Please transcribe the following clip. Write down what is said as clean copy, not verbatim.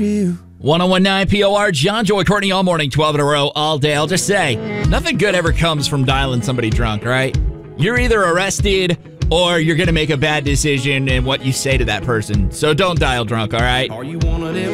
1019 POR, John, Joy, Courtney, all morning, 12 in a row, all day. I'll just say, nothing good ever comes from dialing somebody drunk, right? You're either arrested or you're going to make a bad decision in what you say to that person. So don't dial drunk, all right? Are you one of them?